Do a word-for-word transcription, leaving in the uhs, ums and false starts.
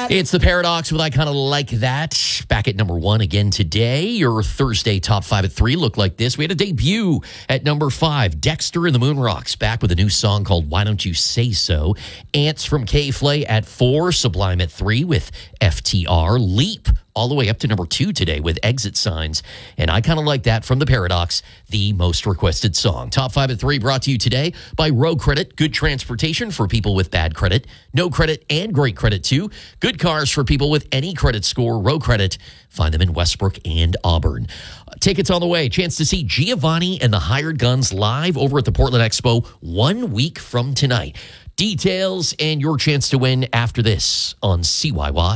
that. It's the Paradox with I Kind of Like That. Back at number one again today. Your Thursday top five at three looked like this. We had a debut at number five. Dexter and the Moonrocks back with a new song called Why Don't You Say So. Ants from K-Flay at four. Sublime at three with F T R. Leap all the way up to number two today with Exit Signs. And I Kind of Like That from the Paradox, the most requested song. Top five at three brought to you today by Road Credit. Good transportation for people with bad credit, no credit, and great credit too. Good cars for people with any credit score. Road Credit. Find them in Westbrook and Auburn. Uh, tickets on the way. Chance to see Giovanni and the Hired Guns live over at the Portland Expo one week from tonight. Details and your chance to win after this on C Y Y.